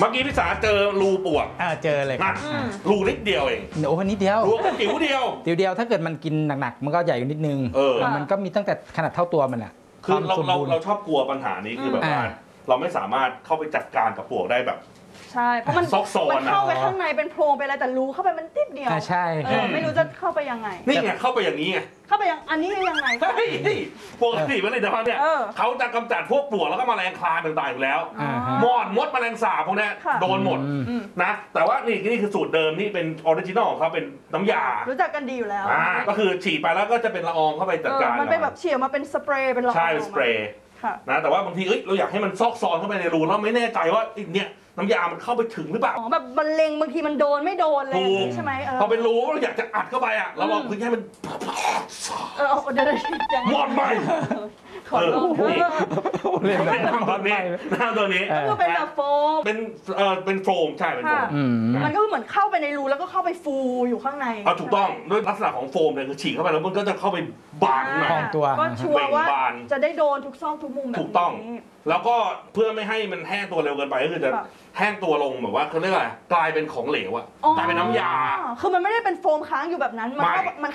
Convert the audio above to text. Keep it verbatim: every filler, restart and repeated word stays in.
มื่อกี้พี่สาเจอรูปวกอ่าเจอเลยครับรูนิดเดียวเองโอ้นิดเดียวรูจิ๋วเดียวเดียวเดียวถ้าเกิดมันกินหนักๆมันก็ใหญ่อยู่นิดนึงเออมันก็มีตั้งแต่ขนาดเท่าตัวมันอ่ะคือเราเราเราชอบกลัวปัญหานี้คือแบบว่าเราไม่สามารถเข้าไปจัดการกับปวกได้แบบใช่เพราะมันซอกโซนมันเข้าไปข้างในเป็นโพรงไปอะไรแต่รูเข้าไปมันติดเดียวใช่ไม่รู้จะเข้าไปยังไงนี่ไงเข้าไปอย่างนี้ไงเข้าไปยังอันนี้ยังไงเฮ้ยปกติผลิตภัณฑ์เนี่ยเขาจะกำจัดพวกปลวกแล้วก็แมลงคลานต่างๆอยู่แล้วมอดมดแมลงสาบพวกนี้โดนหมดนะแต่ว่านี่นี่คือสูตรเดิมนี่เป็นออริจินอลของเขาเป็นน้ำยารู้จักกันดีอยู่แล้วก็คือฉีดไปแล้วก็จะเป็นละอองเข้าไปจัดการมันเป็นแบบเฉียวมาเป็นสเปรย์เป็นละอองใช่สเปรย์นะแต่ว่าบางทีเอ้ยเราอยากให้มันซอกซอนเข้าไปในรูเราไม่แน่ใจว่าเนี่ยน้ำยามันเข้าไปถึงหรือเปล่าอ๋อแบบบรรเลงบางทีมันโดนไม่โดนเลยใช่ไหมพอเป็นรูเราอยากจะอัดเข้าไปอ่ะเราลองพื้นให้มันเออเดี๋ยวหมดไปขอลองเล่นแบบน้ำตัวนี้น้ำตัวนี้ก็เป็นแบบโฟมเป็นเออเป็นโฟมใช่เป็นโฟมมันก็เหมือนเข้าไปในรูแล้วก็เข้าไปฟูอยู่ข้างในเอาถูกต้องด้วยลักษณะของโฟมเนี่ยคือฉีกเข้าไปแล้วมันก็จะเข้าไปบานในตัวก็ชัวร์ว่าจะได้โดนทุกซอกทุกมุมแบบนี้ถูกต้องแล้วก็เพื่อไม่ให้มันแห้งตัวเร็วเกินไปก็คือจะแห้งตัวลงแบบว่าเขาเรียกอะไรกลายเป็นของเหลวอะกลายเป็นน้ำยาคือมันไม่ได้เป็นโฟมค้างอยู่แบบนั้นมัน